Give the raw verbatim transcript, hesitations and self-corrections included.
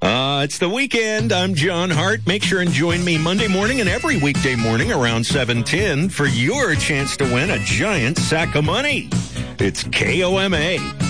Uh, it's the weekend. I'm John Hart. Make sure and join me Monday morning and every weekday morning around seven ten for your chance to win a giant sack of money. It's K O M A.